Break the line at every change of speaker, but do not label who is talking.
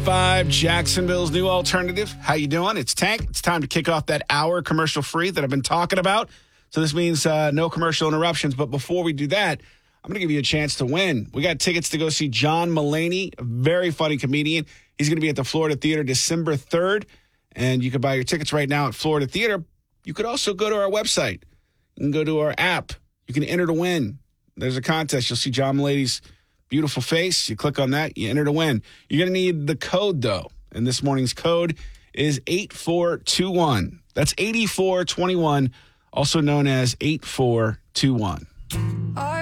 98.5, Jacksonville's new alternative. How you doing? It's Tank. It's time to kick off that hour commercial-free that I've been talking about. So this means no commercial interruptions. But before we do that, I'm going to give you a chance to win. We got tickets to go see John Mulaney, a very funny comedian. He's going to be at the Florida Theater December 3rd. And you can buy your tickets right now at Florida Theater. You could also go to our website. You can go to our app. You can enter to win. There's a contest. You'll see John Mulaney's beautiful face. You click on that. You enter to win. You're going to need the code, though. And this morning's code is 8421. That's 8421, also known as 8421.